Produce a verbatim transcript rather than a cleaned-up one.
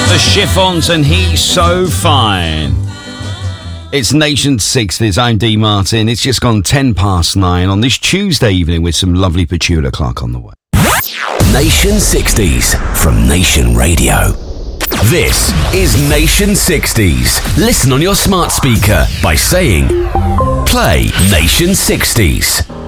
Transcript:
The Chiffons and He's So Fine. It's Nation sixties. I'm Dee Martin. It's just gone ten past nine on this Tuesday evening with some lovely Petula Clark on the way. Nation sixties from Nation Radio. This is Nation sixties. Listen on your smart speaker by saying, play Nation sixties.